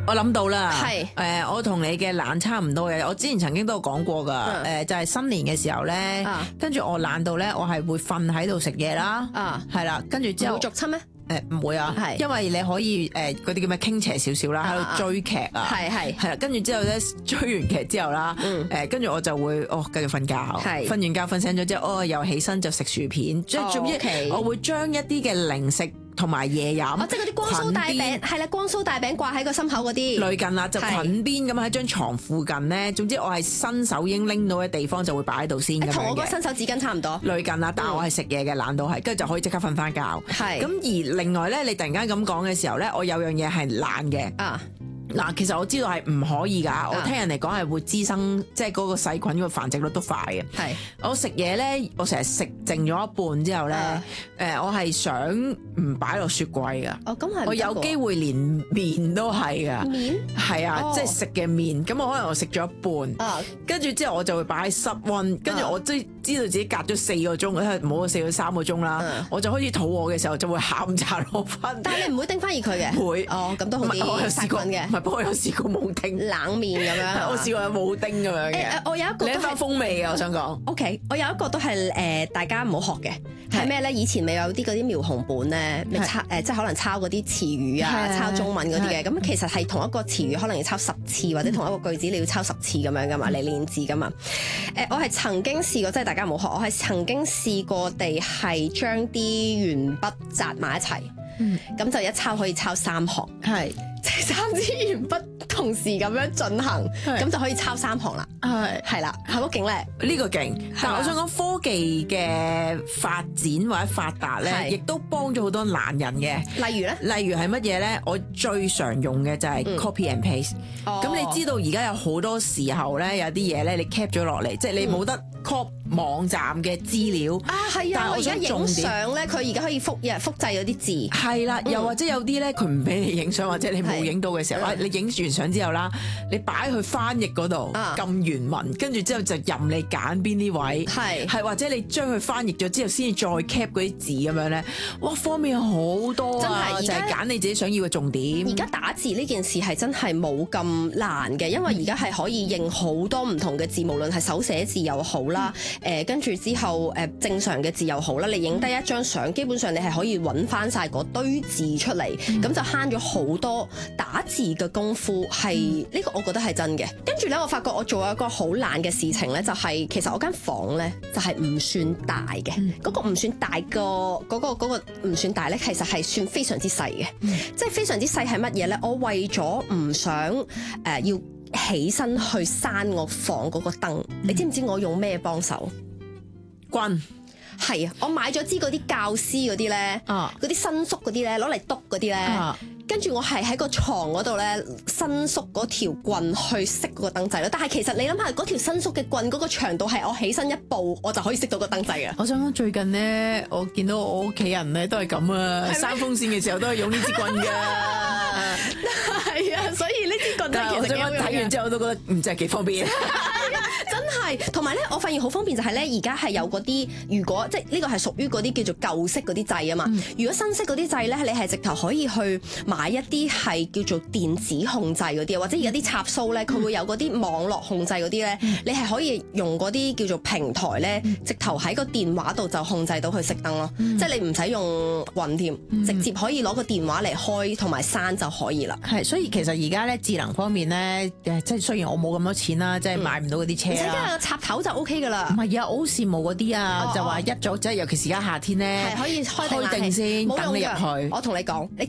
我諗到啦， 係我同你嘅懶差唔多嘅。我之前曾經都有講過噶，就係新年嘅時候咧，跟住我懶到咧，我係會瞓喺度食嘢啦，係啦，跟住之後會逐親咩？ 唔會啊，因為你可以嗰啲叫咩傾斜少少啦，喺度追劇啊，係啦，跟住之後咧追完劇之後啦，跟住我就會繼續瞓覺，瞓完覺瞓醒咗之後，又起身就食薯片，即係總之我會將一啲嘅零食同埋嘢飲， 即係嗰啲光酥大餅，係啦，光酥大餅掛喺個心口嗰啲， 類近啦，就裙邊咁喺張床附近咧。總之我係伸手已經拎到嘅地方就會擺喺度先咁樣嘅。 同我個伸手紙巾差唔多。 類近啦，但係我係食嘢嘅，懶到係，跟住就可以即刻瞓翻覺。係。咁而另外咧，你突然間咁講嘅時候咧，我有樣嘢係懶嘅。嗱，其實我知道係唔可以㗎，我聽人嚟講係會滋生，即係嗰個細菌個繁殖率都快嘅。係，我食嘢咧，我成日食剩咗一半之後咧，我係想唔擺落雪櫃㗎。咁係。我有機會連麵都係㗎。麵？係啊，即係食嘅麵。咁我可能我食咗一半，跟住之後我就會擺喺室溫，跟住我知道自己隔咗4個鐘，冇4到3個鐘啦，我就開始肚餓嘅時候就會下午茶攞翻。但係你唔會叮翻熱佢嘅？會。咁都好啲。我有試過嘅。不過我有試過冇叮冷麵咁樣， 我試過有冇叮咁樣嘅。 我有一個另一番風味嘅，我想講。 OK， 我有一個都係大家唔好學嘅，係咩咧？以前咪有啲嗰啲描紅本咧，即係可能抄嗰啲詞語啊，抄中文嗰啲嘅。咁其實係同一個詞語可能要抄10次，或者同一個句子你要抄10次咁樣噶嘛，你練字噶嘛。我係曾經試過，即係大家唔好學，我係曾經試過地係將啲鉛筆紮埋一齊，咁就一抄可以抄3行。係。即係3支鉛筆同時咁樣進行，咁就可以抄3行啦。係啦，係好勁咧！ 呢個勁，但係我想講科技嘅發展或者發達咧，亦都幫咗好多懶人嘅。例如咧，例如係乜嘢咧？我最常用嘅就係 copy and paste。咁你知道而家有好多時候咧，有啲嘢咧，你 cap 咗落嚟，即係你冇得 copy 網站嘅資料。係啊，我而家影相咧，佢而家可以複製嗰啲字。係啦，又或者有啲咧，佢唔俾你影相，或者你冇影到嘅時候，你影完相之後啦，你擺去翻譯嗰度撳原文，跟住之後就任你揀邊啲位，係或者你將佢翻譯咗之後，先至再 cap 嗰啲字咁樣咧，哇，方便好多啊！就係揀你自己想要嘅重點。而家打字呢件事係真係冇咁難嘅，因為而家係可以認好多唔同嘅字，無論係手寫字又好啦，跟住之後正常嘅字又好啦，你影低一張相，基本上你係可以揾翻晒嗰堆字出嚟，咁就慳咗好多打字嘅功夫。係呢個我覺得係真嘅。跟住咧，我發覺我做咗一個好懶嘅事情咧，就係其實我間房咧就係唔算大嘅，嗰個唔算大嗰個唔算大咧，其實係算非常之細嘅，即係非常之細係乜嘢咧？我為咗唔想要起身去閂我房嗰個燈，你知唔知我用咩幫手？棍。係啊，我買咗支嗰啲教師嗰啲咧，嗰啲伸縮嗰啲咧，攞嚟篤嗰啲咧，跟住我係喺個床嗰度咧伸縮嗰條棍去熄嗰個燈掣咯。但係其實你諗下，嗰條伸縮嘅棍嗰個長度係我起身一步我就可以熄到個燈掣嘅。我想講最近咧，我見到我屋企人咧都係咁啊，閂風扇嘅時候都係用呢支棍㗎。係啊，所以呢支棍咧，其實我睇完之後我都覺得唔真係幾方便。真係，同埋咧，我發現好方便就係咧，而家係有嗰啲，如果即係呢個係屬於嗰啲叫做舊式嗰啲掣啊嘛。如果新式嗰啲掣咧，你係直頭可以去買一啲係叫做電子控制嗰啲，或者而家啲插蘇咧，佢會有嗰啲網絡控制嗰啲咧，你係可以用嗰啲叫做平台咧，直頭喺個電話度就控制到佢熄燈咯。即係你唔使用棍添，直接可以攞個電話嚟開同埋閂就可以啦。係，所以其實而家咧智能方面咧，即係雖然我冇咁多錢啦，即係買唔到嗰啲車。而家插頭就 OK 噶啦。唔係啊，我好羨慕嗰啲啊，就話一早即係尤其是而家夏天咧，係可以開定先，等你入去。我同你講。